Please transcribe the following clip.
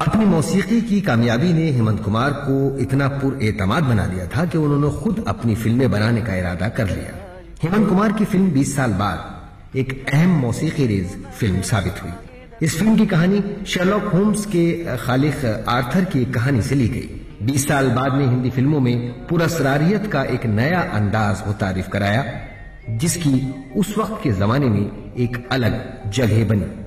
अपनी मौसीकी की कामयाबी ने हेमंत कुमार को इतना पुरएतमाद बना दिया था कि उन्होंने खुद अपनी फिल्में बनाने का इरादा कर लिया। हेमंत कुमार की फिल्म 20 साल बाद एक अहम मौसीकी रेज फिल्म साबित हुई। इस फिल्म की कहानी शर्लॉक होम्स के खालिक आर्थर की कहानी से ली गई। 20 साल बाद ने हिंदी फिल्मों में पुरअसरारियत का एक नया अंदाज मुतारिफ कराया, जिसकी उस वक्त के जमाने में एक अलग जगह बनी।